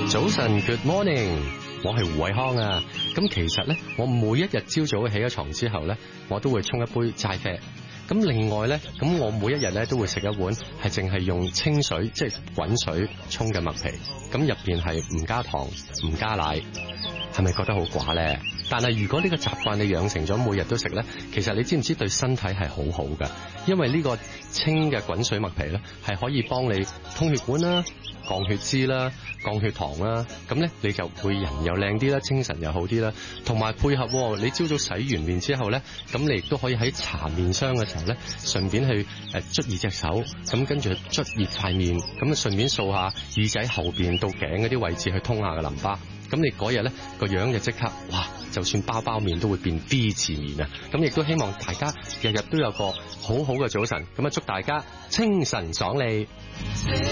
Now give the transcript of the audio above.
早晨 ，Good morning， 我係胡偉康啊。咁其實咧，我每一日朝早起咗床之後咧，我都會沖一杯齋啡。咁另外咧，咁我每一日咧都會食一碗係淨係用清水，即係滾水沖嘅麥皮。咁入邊係唔加糖、唔加奶，係咪覺得好寡咧？但係如果呢個習慣你養成咗每日都食咧，其實你知唔知對身體係好好噶？因為呢個清嘅滾水麥皮咧，係可以幫你通血管啦、降血脂啦、降血糖啦，咁咧你就會人又靚啲啦，精神又好啲啦，同埋配合你朝早洗完面之後咧，咁你亦都可以喺搽面霜嘅時候咧，順便去捽熱隻手，咁跟住捽熱塊面，咁啊順便掃下耳仔後邊到頸嗰啲位置去通下個淋巴，咁你嗰日咧個樣就即刻哇，就算包包面都會變 D 字面啊！咁亦都希望大家日日都有個好好嘅早晨，咁啊祝大家清晨爽利。